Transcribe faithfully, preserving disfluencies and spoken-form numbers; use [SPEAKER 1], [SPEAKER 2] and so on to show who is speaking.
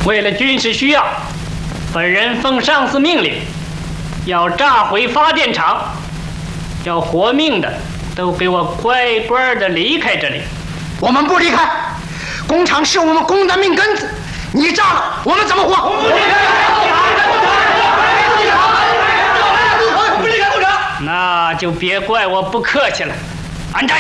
[SPEAKER 1] 为了军事需要，本人奉上司命令，要炸毁发电厂，要活命的都给我乖乖的离开这里。
[SPEAKER 2] 我们不离开，工厂是我们工的命根子，你炸了，我们怎么活？我们不离开，不离开工厂。
[SPEAKER 1] 那就别怪我不客气了，安宅。